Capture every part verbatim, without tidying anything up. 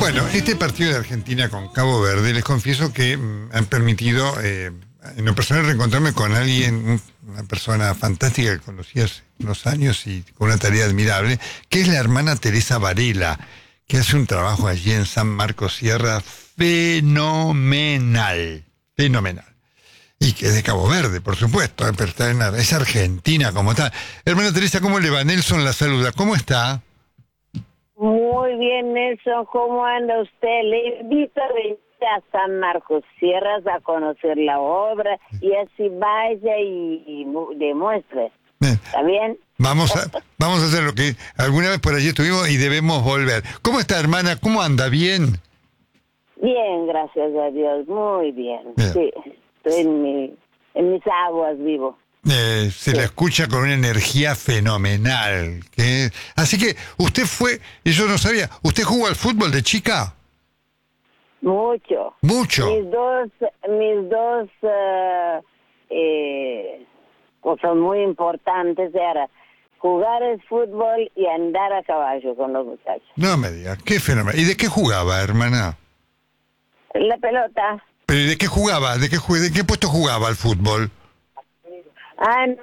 Bueno, este partido de Argentina con Cabo Verde, les confieso que mm, han permitido, eh, en lo personal, reencontrarme con alguien, un- una persona fantástica que conocí hace unos años y con una tarea admirable, que es la hermana Teresa Varela, que hace un trabajo allí en San Marcos Sierra fenomenal, fenomenal. Y que es de Cabo Verde, por supuesto, eh, pero está en, Ar- es argentina como tal. Hermana Teresa, ¿cómo le va? Nelson la saluda. ¿Cómo está? Muy bien, Nelson, ¿cómo anda usted? Le invito a venir a San Marcos Sierras a conocer la obra y así vaya y, y mu- demuestre. Bien. ¿Está bien? Vamos a, vamos a hacer lo que alguna vez por allí estuvimos y debemos volver. ¿Cómo está, hermana? ¿Cómo anda? ¿Bien? Bien, gracias a Dios, muy bien. Bien. Sí, estoy en, mi, en mis aguas vivo. Eh, se la Sí. escucha con una energía fenomenal. Que, así que usted fue, y yo no sabía, ¿usted jugó al fútbol de chica? Mucho. Mucho. Mis dos, mis dos eh, eh, cosas muy importantes eran jugar el fútbol y andar a caballo con los muchachos. No me diga, qué fenómeno. ¿Y de qué jugaba, hermana? La pelota. ¿Pero y de qué jugaba? ¿De qué, jue- de qué puesto jugaba al fútbol? Ah, no,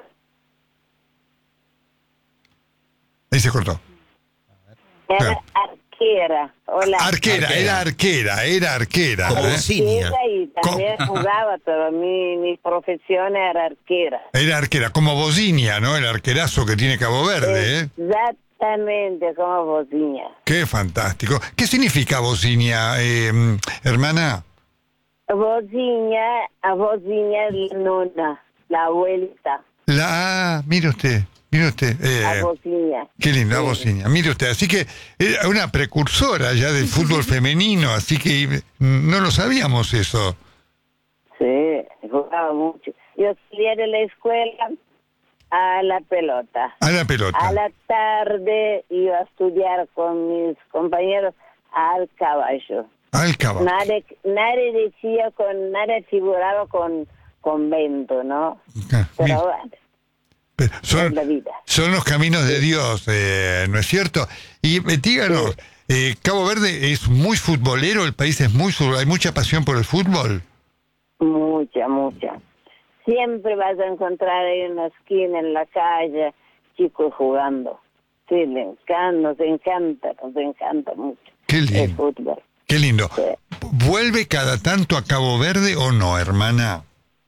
Ahí se cortó. era Claro. arquera. Hola. Arquera, Arquera. era arquera, era arquera. Como ¿eh? Bocinia. Arquera y también jugaba, pero mi, mi profesión era arquera. Era arquera, como Bocinia, ¿no? El arquerazo que tiene Cabo Verde, ¿eh? Exactamente como Bocinia. Qué fantástico. ¿Qué significa Bocinia, eh, hermana? Bocinia, a Bocinia la nona, la abuelita, La, ah, mire usted, mire usted. eh, a Bocinia. Qué linda Sí. Bocinia. Mire usted, así que era una precursora ya del fútbol femenino, así que mm, no lo sabíamos eso. Sí, jugaba mucho. Yo salía de la escuela a la pelota. A la pelota. A la tarde iba a estudiar con mis compañeros al caballo. Al caballo. Nadie, nadie decía, con nadie figuraba con convento, ¿no? Ah, mire, Pero bueno, pero es son, la vida. son los caminos de Dios, eh, ¿no es cierto? Y eh, díganos, eh, Cabo Verde es muy futbolero, el país es muy futbolero, hay mucha pasión por el fútbol. Mucha, mucha. Siempre vas a encontrar ahí en una esquina, en la calle, chicos jugando. Sí, le encanta, nos encanta, nos encanta mucho Qué el lindo, fútbol. qué lindo. Sí. ¿Vuelve cada tanto a Cabo Verde o no, hermana?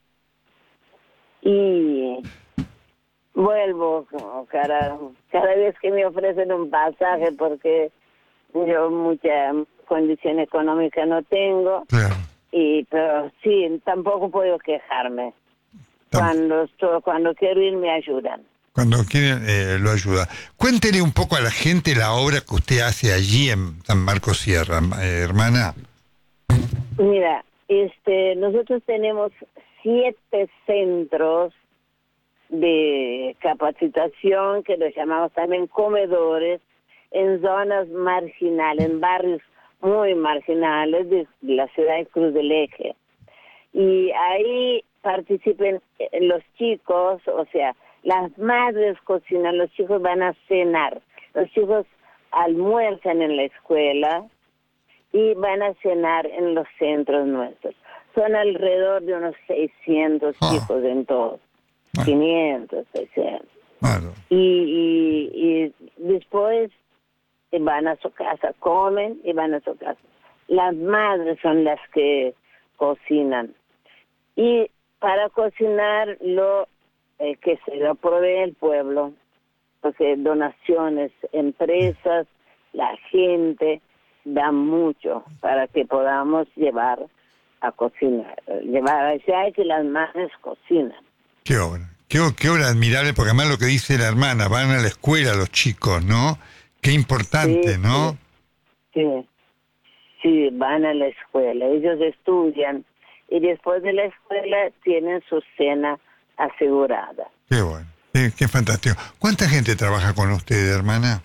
Y vuelvo como cada, cada vez que me ofrecen un pasaje, porque yo mucha condición económica no tengo, Claro. y pero sí, tampoco puedo quejarme. Tam- Cuando estoy, cuando quiero ir me ayudan. Cuando quieren, eh, lo ayuda. Cuéntele un poco a la gente la obra que usted hace allí en San Marcos Sierra, eh, hermana. Mira, este, nosotros tenemos siete centros de capacitación que los llamamos también comedores en zonas marginales, en barrios muy marginales de la ciudad de Cruz del Eje. Y ahí participen eh, los chicos, o sea, las madres cocinan, los chicos van a cenar, los chicos almuerzan en la escuela y van a cenar en los centros nuestros. Son alrededor de unos seiscientos Ah. chicos en todo, Ah. quinientos, seiscientos. Claro. Y, y, y después van a su casa, comen y van a su casa. Las madres son las que cocinan. Y para cocinar lo eh, que se lo provee el pueblo, porque donaciones, empresas, la gente da mucho para que podamos llevar a cocinar, llevar allá y que las madres cocinan. Qué obra. Qué, o- qué obra admirable, porque además lo que dice la hermana, van a la escuela los chicos, ¿no? Qué importante, Sí, ¿no? Sí, sí, sí, van a la escuela, ellos estudian y después de la escuela tienen su cena asegurada. Qué bueno. Qué, qué fantástico. ¿Cuánta gente trabaja con usted, hermana?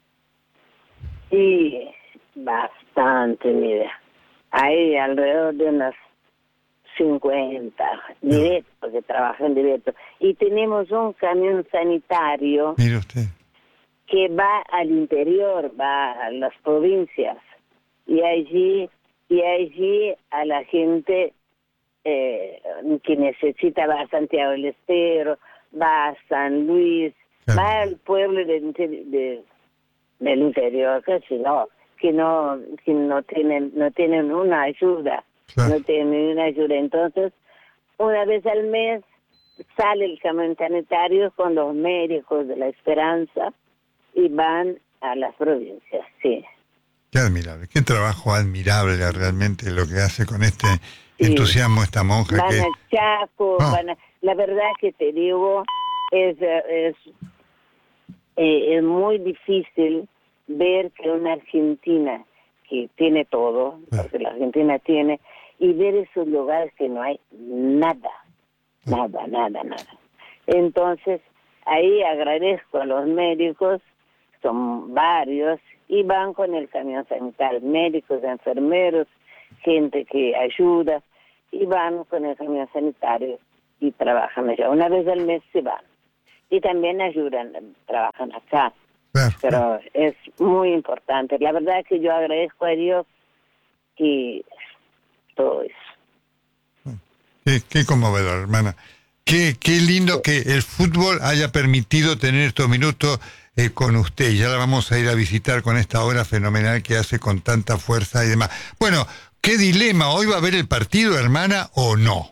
Sí, bastante, mira. Hay alrededor de unas cincuenta directos que trabajan directo. Y tenemos un camión sanitario Mire usted. que va al interior, va a las provincias. y allí y allí a la gente eh, que necesita va a Santiago del Estero, va a San Luis, claro. va al pueblo de, de, del interior, que si no, que no, que no tienen, no tienen una ayuda, claro. no tienen una ayuda. Entonces, una vez al mes sale el camión sanitario con los médicos de La Esperanza y van a las provincias, sí. Qué admirable, qué trabajo admirable realmente lo que hace con este sí. entusiasmo esta monja. Van que... a Chaco, oh. van a... La verdad que te digo, es, es, eh, es muy difícil ver que una Argentina que tiene todo, porque la Argentina tiene, y ver esos lugares que no hay nada, nada, nada, nada. Entonces, ahí agradezco a los médicos, son varios, y van con el camión sanitario, médicos, enfermeros, gente que ayuda, y van con el camión sanitario y trabajan allá. Una vez al mes se van. Y también ayudan, trabajan acá. Claro, Pero claro. es muy importante. La verdad es que yo agradezco a Dios y todo eso. Qué, qué conmovedor, hermana. Qué, qué lindo que el fútbol haya permitido tener estos minutos eh, con usted. Ya la vamos a ir a visitar con esta obra fenomenal que hace con tanta fuerza y demás. Bueno, ¿qué dilema? ¿Hoy va a haber el partido, hermana, o no?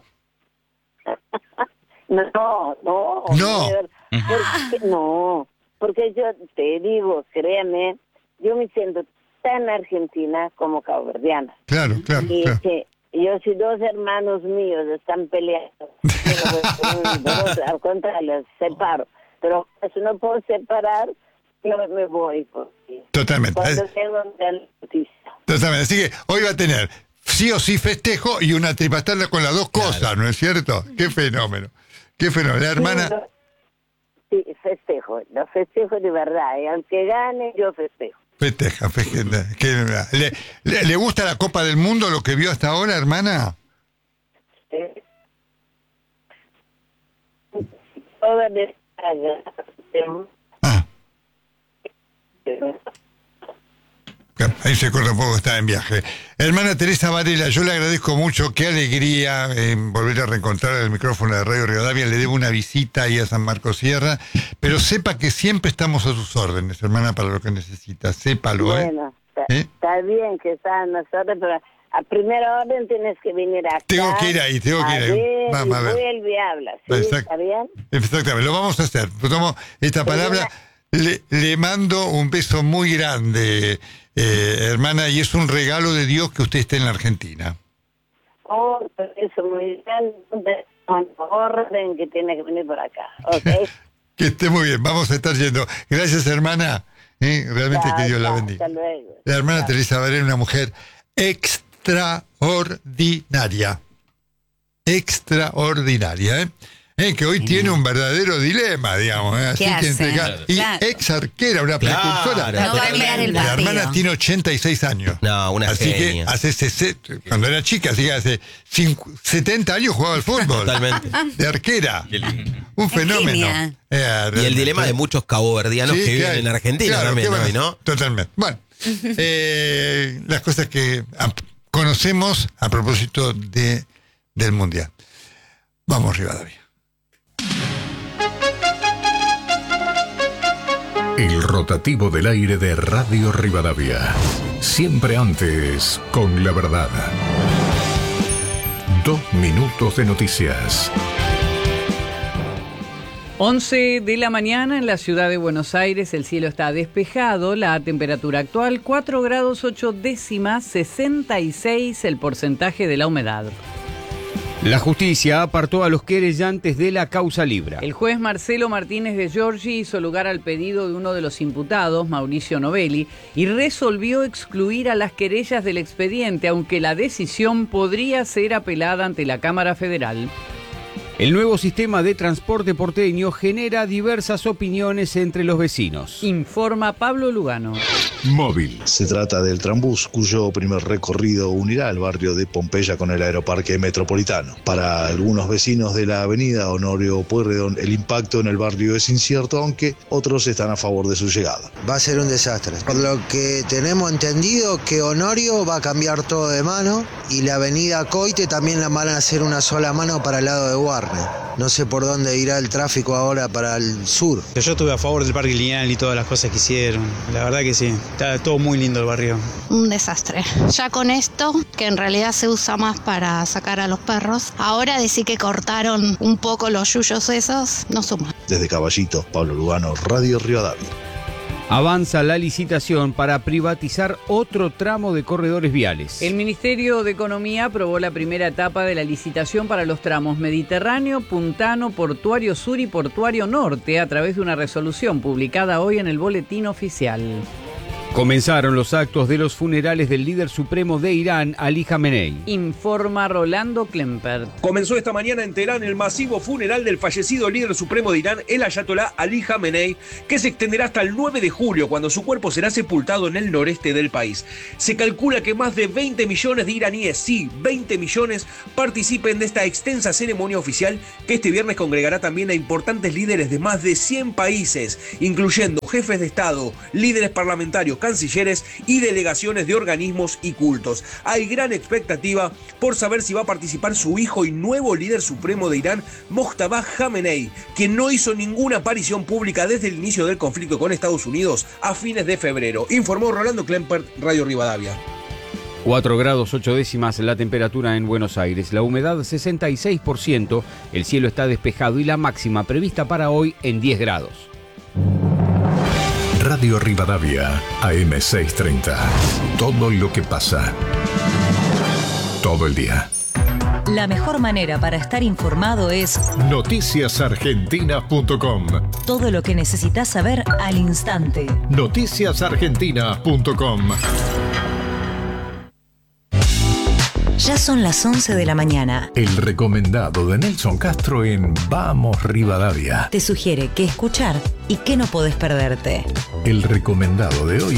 no, no. No. Porque, no, porque yo te digo, créame, yo me siento tan argentina como caboverdiana. Claro, claro. Y claro. que yo, si dos hermanos míos están peleando, al contrario, los separo. Pero si no puedo separar, yo me voy. Porque Totalmente. Cuando tengo una noticia. Totalmente. Así que hoy va a tener sí o sí festejo y una tripastarla con las dos claro. cosas, ¿no es cierto? Qué fenómeno. Qué fenómeno. La hermana... Sí, lo, sí, festejo. Lo festejo de verdad. Y aunque gane, yo festejo. Festeja, festeja. ¿Le, le, ¿Le gusta la Copa del Mundo, lo que vio hasta ahora, hermana? Sí. Ah. Ahí se corta un poco, está en viaje. Hermana Teresa Varela, yo le agradezco mucho, qué alegría eh, volver a reencontrar el micrófono de Radio Rivadavia. Le debo una visita ahí a San Marcos Sierra, pero sepa que siempre estamos a sus órdenes, hermana, para lo que necesita. Sépalo, bueno, ¿eh? Está, ¿Eh? está bien que está en nosotros, pero a primera orden tienes que venir acá. Tengo que ir ahí, tengo que ir ahí. Ver, Vamos a ver. Vuelve y habla, ¿sí? Exact- ¿Está bien? Exactamente, lo vamos a hacer. Tomo esta palabra, le, le mando un beso muy grande, eh, hermana, y es un regalo de Dios que usted esté en la Argentina. Oh, eso muy bien. Con orden que tiene que venir por acá, ¿ok? Que esté muy bien, vamos a estar yendo. Gracias, hermana. ¿Eh? Realmente Ya, que Dios ya, la bendiga. hasta luego. La hermana Ya. Teresa Varela, una mujer extraordinaria. Extraordinaria, ¿eh? Eh, que hoy tiene un verdadero dilema, digamos. ¿eh? Así ¿Qué que hace? entrega- Y Claro. ex arquera, una Claro. precursora. No va a mirar el La partido. hermana tiene ochenta y seis años. No, una Así genia. que hace sesenta, cuando era chica, así que hace cincu- setenta años jugaba al fútbol. Totalmente. De arquera. Qué lindo. Un fenómeno. genia. Eh, Y el realmente. dilema de muchos caboverdianos Sí, que viven hay. en Argentina Claro, también, qué ¿no? bueno. ¿Y no? Totalmente. Bueno, eh, las cosas que ah, conocemos a propósito de del Mundial. Vamos, Rivadavia. El rotativo del aire de Radio Rivadavia. Siempre antes, con la verdad. Dos minutos de noticias. once de la mañana en la ciudad de Buenos Aires, el cielo está despejado, la temperatura actual cuatro grados ocho décimas, sesenta y seis el porcentaje de la humedad. La justicia apartó a los querellantes de la causa Libra. El juez Marcelo Martínez de Giorgi hizo lugar al pedido de uno de los imputados, Mauricio Novelli, y resolvió excluir a las querellas del expediente, aunque la decisión podría ser apelada ante la Cámara Federal. El nuevo sistema de transporte porteño genera diversas opiniones entre los vecinos. Informa Pablo Lugano. Móvil. Se trata del Trambús, cuyo primer recorrido unirá el barrio de Pompeya con el aeroparque metropolitano. Para algunos vecinos de la avenida Honorio Pueyrredón, el impacto en el barrio es incierto, aunque otros están a favor de su llegada. Va a ser un desastre. Por lo que tenemos entendido que Honorio va a cambiar todo de mano y la avenida Coite también la van a hacer una sola mano para el lado de Warner. No sé por dónde irá el tráfico ahora para el sur. Yo estuve a favor del Parque Lineal y todas las cosas que hicieron. La verdad que sí, está todo muy lindo el barrio. Un desastre. Ya con esto, que en realidad se usa más para sacar a los perros, ahora decir que cortaron un poco los yuyos esos, no suma. Desde Caballito, Pablo Lugano, Radio Rivadavia. Avanza la licitación para privatizar otro tramo de corredores viales. El Ministerio de Economía aprobó la primera etapa de la licitación para los tramos Mediterráneo, Puntano, Portuario Sur y Portuario Norte a través de una resolución publicada hoy en el Boletín Oficial. Comenzaron los actos de los funerales del líder supremo de Irán, Ali Khamenei. Informa Rolando Klempert. Comenzó esta mañana en Teherán el masivo funeral del fallecido líder supremo de Irán, el ayatolá Ali Khamenei, que se extenderá hasta el nueve de julio, cuando su cuerpo será sepultado en el noreste del país. Se calcula que más de veinte millones de iraníes, sí, veinte millones, participen de esta extensa ceremonia oficial que este viernes congregará también a importantes líderes de más de cien países, incluyendo jefes de Estado, líderes parlamentarios, cancilleres y delegaciones de organismos y cultos. Hay gran expectativa por saber si va a participar su hijo y nuevo líder supremo de Irán, Mojtaba Khamenei, quien no hizo ninguna aparición pública desde el inicio del conflicto con Estados Unidos a fines de febrero. Informó Rolando Klempert, Radio Rivadavia. cuatro grados ocho décimas la temperatura en Buenos Aires, la humedad sesenta y seis por ciento, el cielo está despejado y la máxima prevista para hoy en diez grados. Radio Rivadavia, A M seiscientos treinta. Todo lo que pasa. Todo el día. La mejor manera para estar informado es noticias argentinas punto com. Todo lo que necesitas saber al instante. noticias argentinas punto com. Ya son las once de la mañana. El recomendado de Nelson Castro en Vamos Rivadavia. Te sugiere qué escuchar y qué no podés perderte. El recomendado de hoy